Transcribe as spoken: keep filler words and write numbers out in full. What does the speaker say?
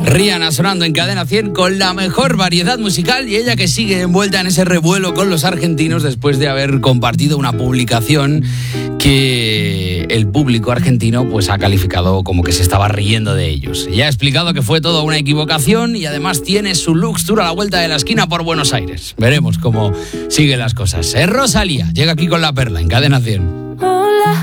Rihanna sonando en Cadena cien con la mejor variedad musical y ella que sigue envuelta en ese revuelo con los argentinos después de haber compartido una publicación que el público argentino pues ha calificado como que se estaba riendo de ellos. Ella ha explicado que fue toda una equivocación y además tiene su Lux Tour a la vuelta de la esquina por Buenos Aires. Veremos cómo siguen las cosas. Es Rosalía, llega aquí con La Perla en Cadena cien.